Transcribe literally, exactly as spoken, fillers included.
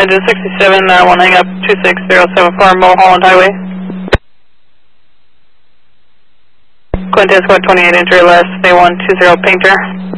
engine sixty-seven, uh, one hang up two six zero seven four Mulholland Highway. Quintess squad twenty-eight, entry last, Bay one two zero Painter.